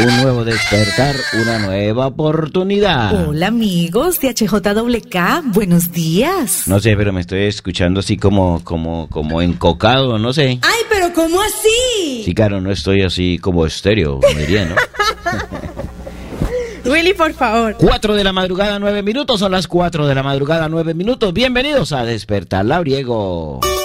Un nuevo despertar, una nueva oportunidad. Hola amigos de HJWK, buenos días. No sé, pero me estoy escuchando así como encocado, no sé. Ay, pero ¿cómo así? Sí, claro, no estoy así como estéreo, me diría, ¿no? Willy, por favor. 4 de la madrugada, 9 minutos, son las 4 de la madrugada, 9 minutos. Bienvenidos a Despertar Labriego.